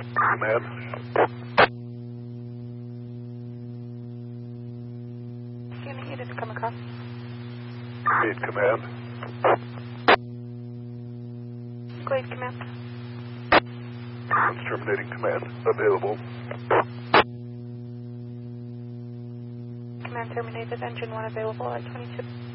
Command. Unit, you didn't come across. Read command. Glade command. It's terminating command. Available. Command terminated. Engine 1 available at 22.